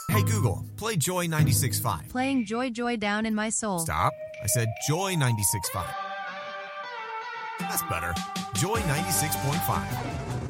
Hey Google, play Joy 96.5. Playing Joy Joy down in my soul. Stop. I said Joy 96.5. That's better. Joy 96.5.